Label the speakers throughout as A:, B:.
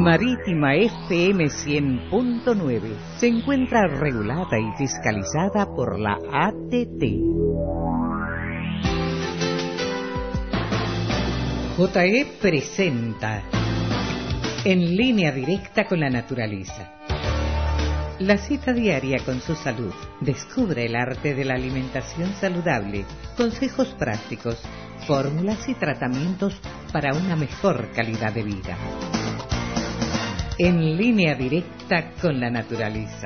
A: Marítima FM 100.9 se encuentra regulada y fiscalizada por la ATT. JE presenta En línea directa con la naturaleza. La cita diaria con su salud. Descubre el arte de la alimentación saludable, consejos prácticos, fórmulas y tratamientos para una mejor calidad de vida. En línea directa con la naturaleza.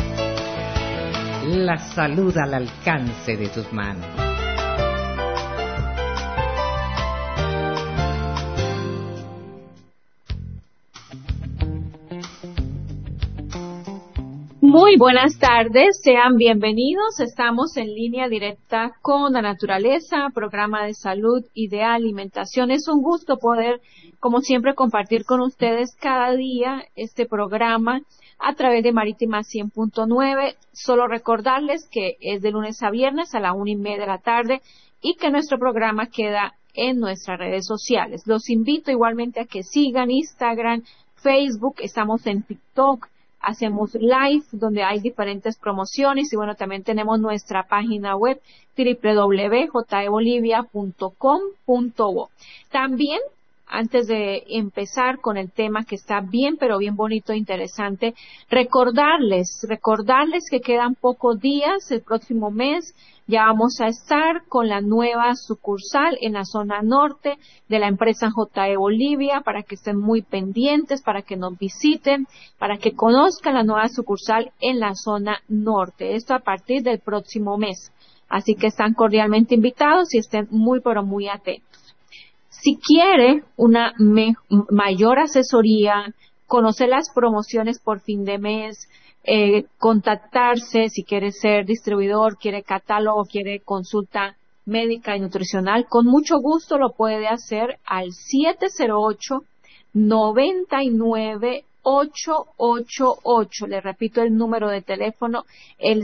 A: La salud al alcance de tus manos.
B: Muy buenas tardes, sean bienvenidos. Estamos en línea directa con la naturaleza, programa de salud y de alimentación. Es un gusto poder, como siempre, compartir con ustedes cada día este programa a través de Marítima 100.9. Solo recordarles que es de lunes a viernes a la 1:30 de la tarde y que nuestro programa queda en nuestras redes sociales. Los invito igualmente a que sigan Instagram, Facebook, estamos en TikTok. Hacemos live donde hay diferentes promociones y bueno, también tenemos nuestra página web www.jebolivia.com.bo. También, antes de empezar con el tema que está bien, pero bien bonito e interesante, recordarles que quedan pocos días, el próximo mes ya vamos a estar con la nueva sucursal en la zona norte de la empresa JE Bolivia, para que estén muy pendientes, para que nos visiten, para que conozcan la nueva sucursal en la zona norte. Esto a partir del próximo mes. Así que están cordialmente invitados y estén muy, pero muy atentos. Si quiere una mayor asesoría, conocer las promociones por fin de mes, contactarse si quiere ser distribuidor, quiere catálogo, quiere consulta médica y nutricional, con mucho gusto lo puede hacer al 708-99-888. Le repito el número de teléfono, el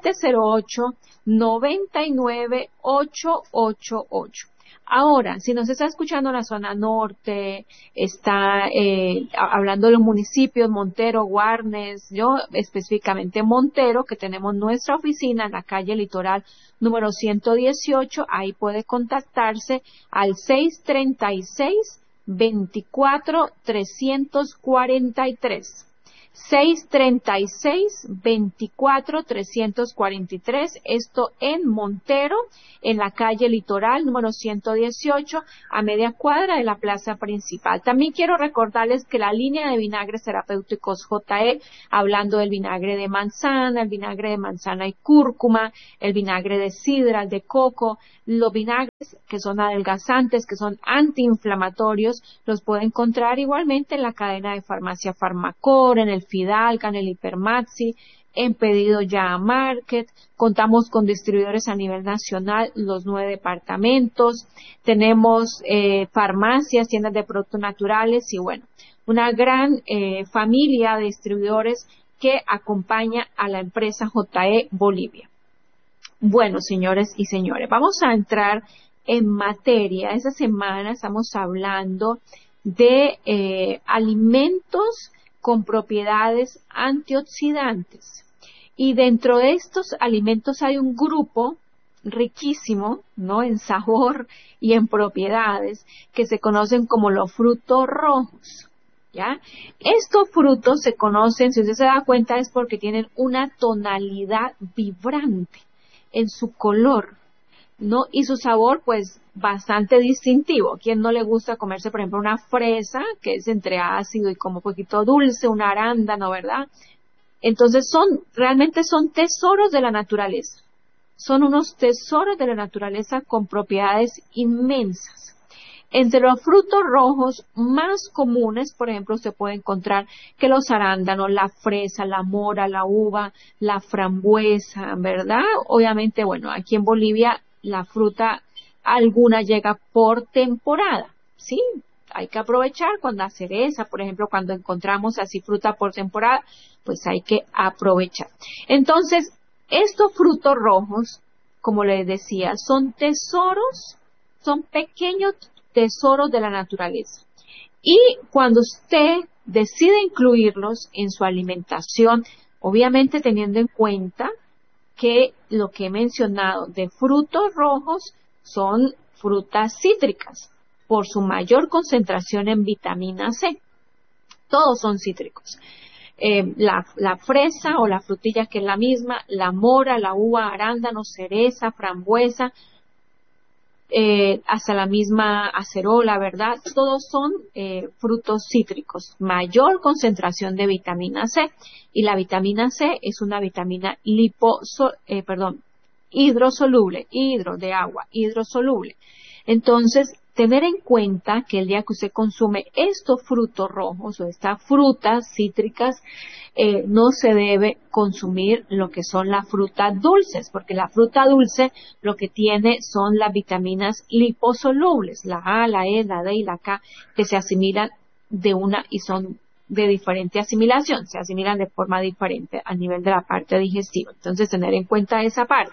B: 708-99-888. Ahora, si nos está escuchando en la zona norte, está hablando de los municipios, Montero, Guarnes, yo específicamente Montero, que tenemos nuestra oficina en la calle Litoral número 118, ahí puede contactarse al 636-24-343. 636-24-343, esto en Montero, en la calle Litoral número 118, a media cuadra de la plaza principal. También quiero recordarles que la línea de vinagres terapéuticos JE, hablando del vinagre de manzana, el vinagre de manzana y cúrcuma, el vinagre de sidra, el de coco, los vinagres que son adelgazantes, que son antiinflamatorios, los puede encontrar igualmente en la cadena de farmacia Farmacor, en el Fidalga, en el Hipermaxi, en Pedido Ya a Market. Contamos con distribuidores a nivel nacional, los 9 departamentos. Tenemos farmacias, tiendas de productos naturales y bueno, una gran familia de distribuidores que acompaña a la empresa JE Bolivia. Bueno, señores y señores, vamos a entrar en materia. Esta semana estamos hablando de alimentos con propiedades antioxidantes. Y dentro de estos alimentos hay un grupo riquísimo, ¿no?, en sabor y en propiedades, que se conocen como los frutos rojos, ¿ya? Estos frutos se conocen, si usted se da cuenta, es porque tienen una tonalidad vibrante en su color, ¿no? Y su sabor, pues, bastante distintivo. ¿Quién no le gusta comerse, por ejemplo, una fresa, que es entre ácido y como un poquito dulce, una arándano, ¿verdad? Entonces realmente son tesoros de la naturaleza. Son unos tesoros de la naturaleza con propiedades inmensas. Entre los frutos rojos más comunes, por ejemplo, se puede encontrar que los arándanos, la fresa, la mora, la uva, la frambuesa, ¿verdad? Obviamente, bueno, aquí en Bolivia la fruta alguna llega por temporada, ¿sí? Hay que aprovechar cuando la cereza, por ejemplo, cuando encontramos así fruta por temporada, pues hay que aprovechar. Entonces, estos frutos rojos, como les decía, son tesoros, son pequeños tesoros de la naturaleza. Y cuando usted decide incluirlos en su alimentación, obviamente teniendo en cuenta que lo que he mencionado de frutos rojos son frutas cítricas por su mayor concentración en vitamina C. Todos son cítricos. La fresa o la frutilla, que es la misma, la mora, la uva, arándano, cereza, frambuesa, hasta la misma acerola, ¿verdad? Todos son frutos cítricos, mayor concentración de vitamina C. Y la vitamina C es una vitamina hidrosoluble, hidrosoluble. Entonces, tener en cuenta que el día que usted consume estos frutos rojos o estas frutas cítricas, no se debe consumir lo que son las frutas dulces, porque la fruta dulce lo que tiene son las vitaminas liposolubles, la A, la E, la D y la K, que se asimilan de una y son de diferente asimilación, se asimilan de forma diferente a nivel de la parte digestiva. Entonces, tener en cuenta esa parte.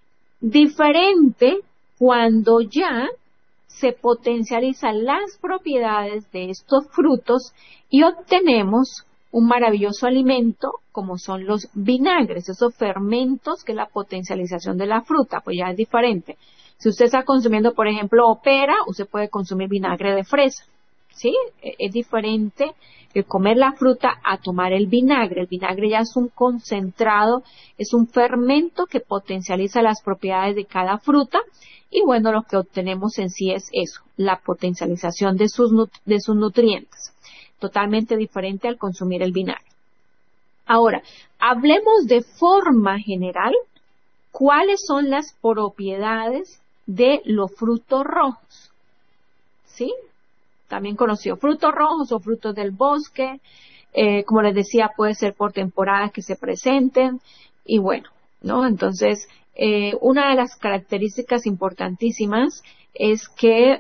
B: Diferente cuando ya se potencializan las propiedades de estos frutos y obtenemos un maravilloso alimento como son los vinagres, esos fermentos que es la potencialización de la fruta, pues ya es diferente. Si usted está consumiendo, por ejemplo, pera, usted puede consumir vinagre de fresa, ¿sí? Es diferente el comer la fruta a tomar el vinagre. El vinagre ya es un concentrado, es un fermento que potencializa las propiedades de cada fruta. Y bueno, lo que obtenemos en sí es eso, la potencialización de sus nutrientes. Totalmente diferente al consumir el vinagre. Ahora, hablemos de forma general cuáles son las propiedades de los frutos rojos. ¿Sí? También conocido frutos rojos o frutos del bosque. Como les decía, puede ser por temporadas que se presenten. Y bueno, ¿no? Entonces, una de las características importantísimas es que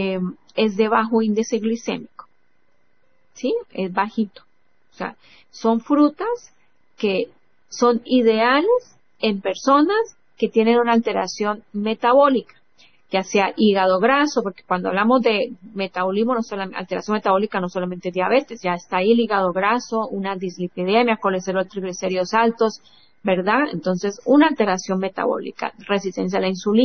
B: es de bajo índice glicémico, ¿sí? Es bajito. O sea, son frutas que son ideales en personas que tienen una alteración metabólica, ya sea hígado graso, porque cuando hablamos de metabolismo, alteración metabólica, no solamente diabetes, ya está ahí el hígado graso, una dislipidemia, colesterol, triglicéridos altos, ¿verdad? Entonces, una alteración metabólica, resistencia a la insulina.